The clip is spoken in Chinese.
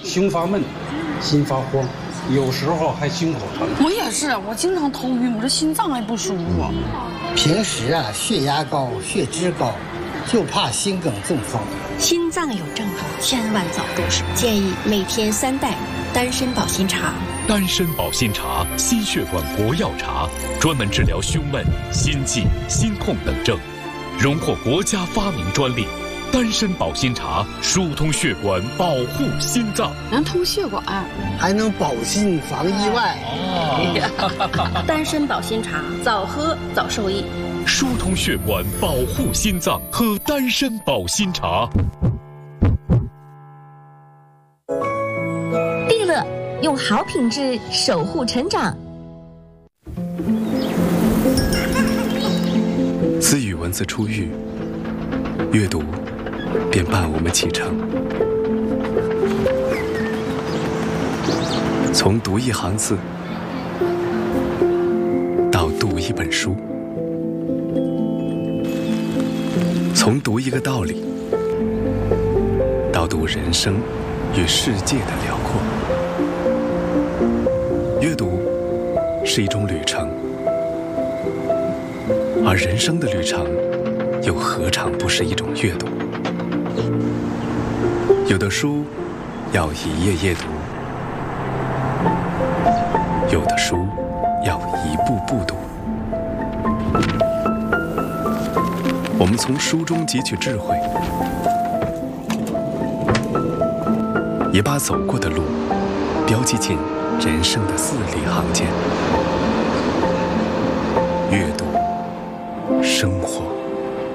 心发闷、心发慌，有时候还心口疼。 我也是，我经常头晕，我这心脏还不舒服。 平时啊，血压高、血脂高，就怕心梗中风。 心脏有症状，千万早重视。建议每天3袋丹参保心茶。 丹参保心茶，心血管国药茶，专门治疗胸闷、心悸、心痛等症，荣获国家发明专利。丹参保心茶疏通血管，保护心脏， 能通血管， 还能保心防意外。 丹参保心茶，早喝早受益。 疏通血管，保护心脏，喝丹参保心茶。 利乐用好品质守护成长。 自与文字初遇，阅读便伴我们启程。从读一行字，到读一本书，从读一个道理，到读人生与世界的辽阔。阅读是一种旅程，而人生的旅程又何尝不是一种阅读？有的书要一页页读，有的书要一步步读。我们从书中汲取智慧，也把走过的路标记进人生的字里行间。阅读，生活。